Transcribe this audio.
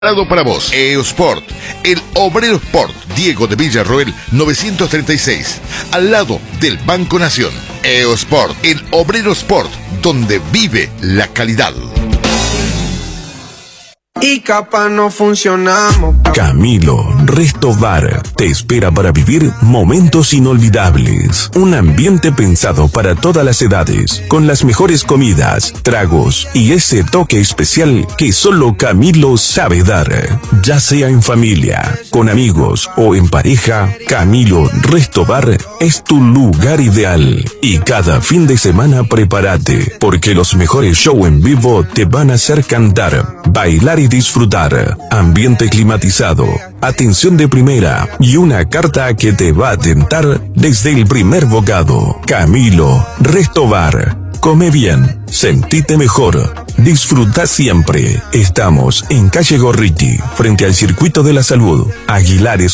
Para vos, EOSport, el Obrero Sport, Diego de Villarroel 936, al lado del Banco Nación. EOSport, el Obrero Sport, donde vive la calidad. Y capaz no funcionamos. Camilo Resto Bar te espera para vivir momentos inolvidables. Un ambiente pensado para todas las edades, con las mejores comidas, tragos y ese toque especial que solo Camilo sabe dar. Ya sea en familia, con amigos o en pareja, Camilo Resto Bar es tu lugar ideal. Y cada fin de semana prepárate, porque los mejores shows en vivo te van a hacer cantar, bailar y disfrutar. Ambiente climatizado, atención de primera y una carta que te va a tentar desde el primer bocado. Camilo Resto Bar. Come bien, sentite mejor, disfruta siempre. Estamos en calle Gorriti, frente al Circuito de la Salud, Aguilares